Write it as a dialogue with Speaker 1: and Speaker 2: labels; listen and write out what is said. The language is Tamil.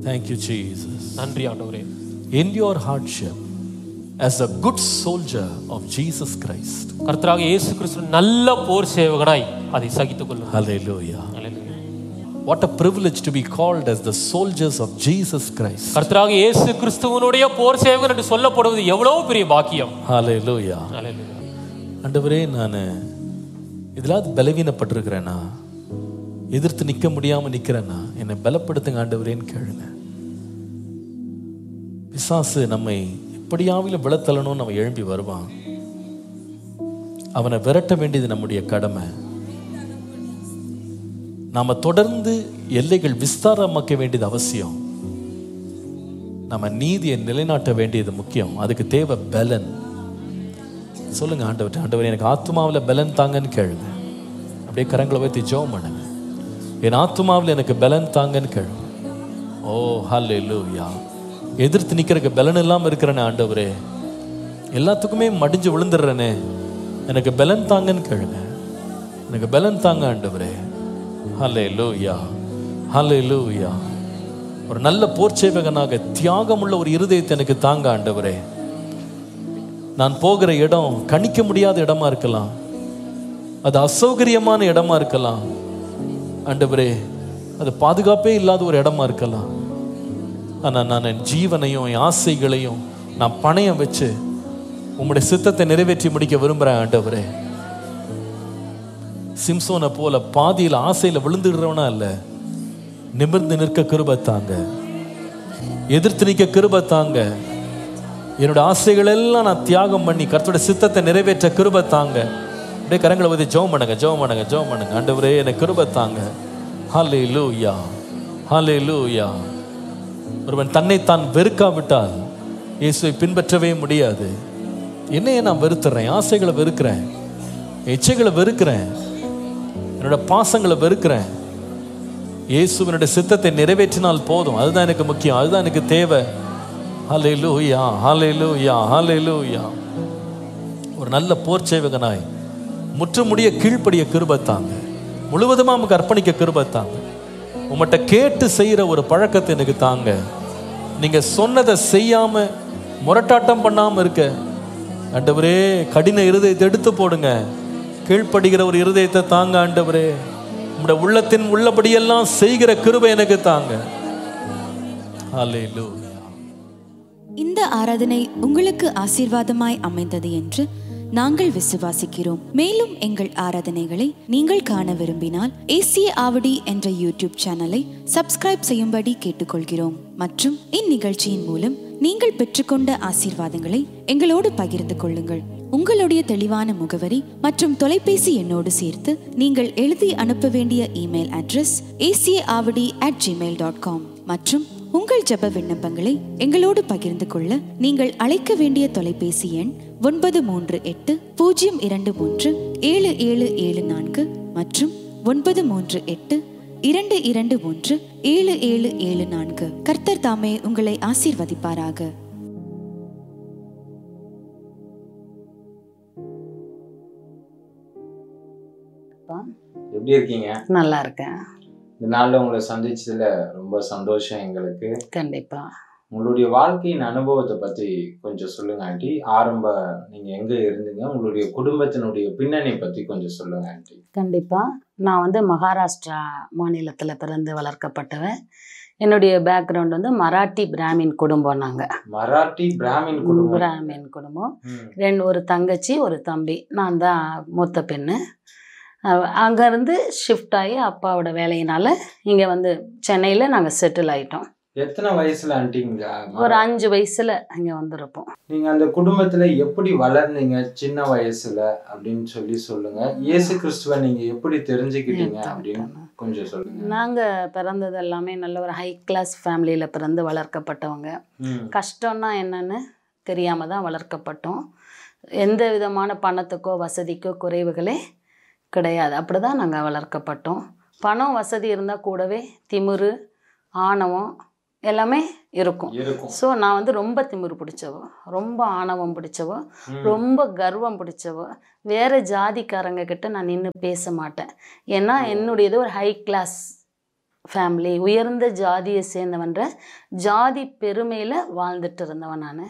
Speaker 1: Thank you, Jesus.
Speaker 2: நன்றி ஆண்டவரே.
Speaker 1: In your hardship, as a good soldier of Jesus Christ.
Speaker 2: கர்த்தராகிய இயேசு கிறிஸ்து நல்ல போர் சேவகனாய் அதை சகித்துக் கொள்ளுங்கள்.
Speaker 1: Hallelujah.
Speaker 2: Hallelujah.
Speaker 1: What a privilege to be called as the soldiers of Jesus Christ.
Speaker 2: கர்த்தராகிய இயேசு கிறிஸ்துவினுடைய போர் சேவகன் என்று சொல்லப்படுவது எவ்வளவு பெரிய பாக்கியம்.
Speaker 1: Hallelujah.
Speaker 2: Hallelujah.
Speaker 1: ஆண்டவரே, நான் இதெல்லாம் பலவீனப்பட்டிருக்கிறேனா, எதிர்த்து நிற்க முடியாம நிக்கிறேனா, என்னை பலப்படுத்துங்க ஆண்டவரேன்னு கேளுங்க. பிசாசு நம்மை எப்படியாவில விழத்தள்ளணும்னு நம்ம எழும்பி வருவான். அவனை விரட்ட வேண்டியது நம்முடைய கடமை. நாம தொடர்ந்து எல்லைகள் விஸ்தாரமாக்க வேண்டியது அவசியம். நம்ம நீதியை நிலைநாட்ட வேண்டியது முக்கியம். அதுக்கு தேவை பலன். சொல்லுங்க ஆண்டவர், ஆண்டவர் எனக்கு ஆத்மாவில் பலன் தாங்கன்னு கேளுங்க. அப்படியே கரங்களை வைத்து ஜெபம் பண்ணுங்க. என் ஆத்மாவில் எனக்கு பலன் தாங்கன்னு கேளுங்க. ஓ ஹல்லேலூயா. எதிர்த்து நிற்கிறக்கு பலன் இல்லாமல் இருக்கிறேனே ஆண்டவரே, எல்லாத்துக்குமே மடிஞ்சு விழுந்துடுறேனே, எனக்கு பலன் தாங்கன்னு கேளுங்க. எனக்கு பலன் தாங்க ஆண்டவரே. ஹல்லேலூயா, ஹல்லேலூயா. ஒரு நல்ல போர்ச்சேவகனாக தியாகமுள்ள ஒரு இருதயத்தை எனக்கு தாங்க ஆண்டவரே. நான் போகிற இடம் கணிக்க முடியாத இடமா இருக்கலாம், அது அசௌகரியமான இடமா இருக்கலாம் ஆண்டவரே, அது பாதுகாப்பே இல்லாத ஒரு இடமா இருக்கலாம். ஆனால் நான் என் ஜீவனையும் என் ஆசைகளையும் நான் பணையம் வச்சு உம்முடைய சித்தத்தை நிறைவேற்றி முடிக்க விரும்புகிறேன் ஆண்டவரே. சிம்சோனை போல பாதியில் ஆசையில் விழுந்துடுறவனா இல்லை, நிமிர்ந்து நிற்க கிருபை தாங்க, எதிர்த்து நிற்க கிருபை தாங்க. என்னோட ஆசைகள் எல்லாம் நான் தியாகம் பண்ணி கர்த்தருடைய சித்தத்தை நிறைவேற்ற கிருபை தாங்க. அப்படியே கரங்களை வந்து ஜெபம் பண்ணுங்க, ஜெபம் பண்ணுங்க, ஜெபம் பண்ணுங்க. ஆண்டவரே எனக்கு கிருபை தாங்க. ஹல்லேலூயா, ஹல்லேலூயா. ஒருவன் தன்னை தான் வெறுக்காவிட்டால் இயேசுவை பின்பற்றவே முடியாது. என்னையே நான் வெறுத்துறேன், ஆசைகளை வெறுக்கிறேன், இச்சைகளை வெறுக்கிறேன், என்னோட பாசங்களை வெறுக்கிறேன். இயேசுவினுடைய சித்தத்தை நிறைவேற்றினால் போதும். அதுதான் எனக்கு முக்கியம், அதுதான் எனக்கு தேவை. ஹல்லேலூயா, ஹல்லேலூயா, ஹல்லேலூயா. ஒரு நல்ல போர் சேவகனாய் முற்றுமுடிய கீழ்ப்படிய கிருபை தாங்க, முழுவதுமா நமக்கு அர்ப்பணிக்க கிருபை தாங்க. உங்கள்கிட்ட கேட்டு செய்கிற ஒரு பழக்கத்தை எனக்கு தாங்க. நீங்க சொன்னதை செய்யாம முரட்டாட்டம் பண்ணாம இருக்க ஆண்டவரே, கடின இருதயத்தை எடுத்து போடுங்க. கீழ்ப்படுகிற ஒரு இருதயத்தை தாங்க ஆண்டவரே. உங்களுடைய உள்ளத்தின் உள்ளபடியெல்லாம் செய்கிற கிருபை எனக்கு தாங்க. ஹல்லேலூயா.
Speaker 3: இந்த ஆராதனை உங்களுக்கு ஆசீர்வாதமாய் அமைந்தது என்று நாங்கள் விசுவாசிக்கிறோம். மேலும் எங்கள் ஆராதனைகளை நீங்கள் காண விரும்பினால் ஏசிய ஆவடி என்ற யூடியூப் சேனலை சப்ஸ்கிரைப் செய்யும்படி கேட்டுக்கொள்கிறோம். மற்றும் இந்நிகழ்ச்சியின் மூலம் நீங்கள் பெற்றுக்கொண்ட ஆசீர்வாதங்களை எங்களோடு பகிர்ந்து கொள்ளுங்கள். உங்களுடைய தெளிவான முகவரி மற்றும் தொலைபேசி எண்ணோடு சேர்த்து நீங்கள் எழுதி அனுப்ப வேண்டிய இமெயில் அட்ரஸ் acaavadi@gmail.com. மற்றும் உங்கள் ஜெப விண்ணப்பங்களை எங்களோடு பகிர்ந்து கொள்ள நீங்கள் அழைக்க வேண்டிய தொலைபேசி எண் 938-023-7774 மற்றும் 938-221-7774. கர்த்தர் தாமே உங்களை ஆசீர்வதிப்பாராக.
Speaker 4: எப்படி இருக்கீங்க?
Speaker 5: நல்லா இருக்கேன்.
Speaker 4: இந்த நாள்ல உங்களை சந்திச்சதுல ரொம்ப சந்தோஷம் எங்களுக்கு.
Speaker 5: கண்டிப்பா.
Speaker 4: உங்களுடைய வாழ்க்கையின் அனுபவத்தை பத்தி கொஞ்சம் சொல்லுங்க ஆண்டி. நீங்க எங்க இருந்தீங்க, உங்களுடைய குடும்பத்தினுடைய பின்னணி பத்தி கொஞ்சம் சொல்லுங்க ஆண்டி.
Speaker 5: கண்டிப்பா. நான் மகாராஷ்டிரா மாநிலத்துல பிறந்து வளர்க்கப்பட்டவன். என்னுடைய பேக்ரவுண்ட் மராட்டி பிராமின் குடும்பம். நாங்க
Speaker 4: மராட்டி பிராமின்
Speaker 5: குடும்பம். ஒரு தங்கச்சி ஒரு தம்பி. நான் தான் மூத்த பெண்ணு. அங்கேருந்து ஷிஃப்ட் ஆகி அப்பாவோட வேலையினால இங்கே சென்னையில் நாங்கள் செட்டில் ஆகிட்டோம்.
Speaker 4: எத்தனை வயசுல ஆண்டிங்க?
Speaker 5: ஒரு 5 வயசுல இங்கே வந்திருப்போம்.
Speaker 4: நீங்கள் அந்த குடும்பத்தில் எப்படி வளர்ந்தீங்க சின்ன வயசுல அப்படின்னு சொல்லுங்க. இயேசு கிறிஸ்துவை நீங்கள் எப்படி தெரிஞ்சுக்கிட்டீங்க அப்படின்னு கொஞ்சம் சொல்லுங்க.
Speaker 5: நாங்கள் பிறந்தது எல்லாமே நல்ல ஒரு ஹை கிளாஸ் ஃபேமிலியில் பிறந்து வளர்க்கப்பட்டவங்க. கஷ்டம்னா என்னன்னு தெரியாமல் தான் வளர்க்கப்பட்டோம். எந்த விதமான பணத்துக்கோ வசதிக்கோ குறைவுகளே கிடையாது. அப்படி தான் நாங்கள் வளர்க்கப்பட்டோம். பணம் வசதி இருந்தால் கூடவே திமிரு ஆணவம் எல்லாமே இருக்கும். ஸோ நான் ரொம்ப திமிரு பிடிச்சவோ, ரொம்ப ஆணவம் பிடிச்சவோ, ரொம்ப கர்வம் பிடிச்சவோ. வேறு ஜாதிக்காரங்க கிட்ட நான் நின்று பேச மாட்டேன். ஏன்னா என்னுடையது ஒரு ஹை கிளாஸ் ஃபேமிலி, உயர்ந்த ஜாதியை சேர்ந்தவன்ற ஜாதி பெருமையில் வாழ்ந்துட்டு இருந்தவன் நான்.